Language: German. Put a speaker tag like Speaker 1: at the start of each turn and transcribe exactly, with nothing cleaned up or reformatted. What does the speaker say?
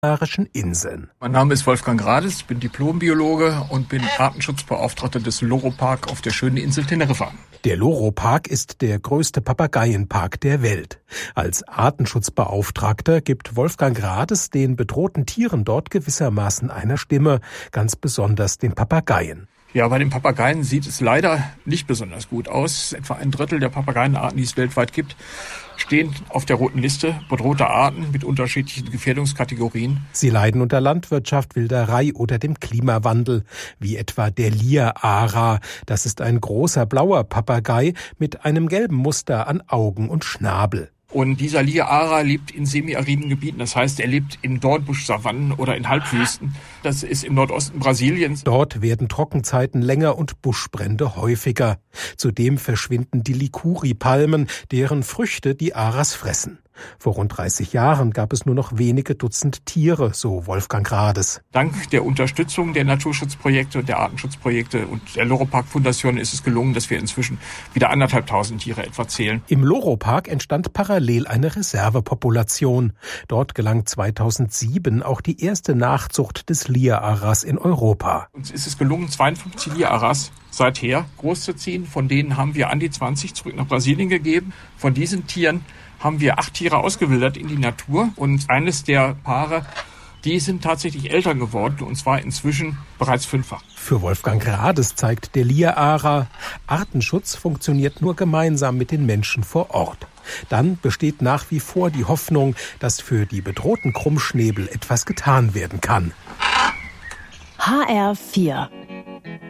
Speaker 1: Kanarischen Inseln.
Speaker 2: Mein Name ist Wolfgang Grades, ich bin Diplombiologe und bin Artenschutzbeauftragter des Loro-Park auf der schönen Insel Teneriffa.
Speaker 1: Der Loro-Park ist der größte Papageienpark der Welt. Als Artenschutzbeauftragter gibt Wolfgang Grades den bedrohten Tieren dort gewissermaßen eine Stimme, ganz besonders den Papageien.
Speaker 2: Ja, bei den Papageien sieht es leider nicht besonders gut aus. Etwa ein Drittel der Papageienarten, die es weltweit gibt, stehen auf der roten Liste bedrohter Arten mit unterschiedlichen Gefährdungskategorien.
Speaker 1: Sie leiden unter Landwirtschaft, Wilderei oder dem Klimawandel, wie etwa der Lia-Ara. Das ist ein großer blauer Papagei mit einem gelben Muster an Augen und Schnabel.
Speaker 2: Und dieser Lia-Ara lebt in semiariden Gebieten, das heißt, er lebt in Dornbusch-Savannen oder in Halbwüsten. Das ist im Nordosten Brasiliens.
Speaker 1: Dort werden Trockenzeiten länger und Buschbrände häufiger. Zudem verschwinden die Likuri-Palmen, deren Früchte die Aras fressen. Vor rund dreißig Jahren gab es nur noch wenige Dutzend Tiere, so Wolfgang Grades.
Speaker 2: Dank der Unterstützung der Naturschutzprojekte und der Artenschutzprojekte und der Loro-Park-Fundation ist es gelungen, dass wir inzwischen wieder anderthalbtausend Tiere etwa zählen.
Speaker 1: Im Loro-Park entstand parallel eine Reservepopulation. Dort gelang zweitausendsieben auch die erste Nachzucht des Lia-Aras in Europa.
Speaker 2: Uns ist es gelungen, zweiundfünfzig Lia-Aras seither großzuziehen. Von denen haben wir an die zwanzig zurück nach Brasilien gegeben. Von diesen Tieren haben wir acht Tiere ausgewildert in die Natur und eines der Paare, die sind tatsächlich Eltern geworden und zwar inzwischen bereits fünffach.
Speaker 1: Für Wolfgang Grades zeigt der Lia-Ara, Artenschutz funktioniert nur gemeinsam mit den Menschen vor Ort. Dann besteht nach wie vor die Hoffnung, dass für die bedrohten Krummschnäbel etwas getan werden kann.
Speaker 3: H R vier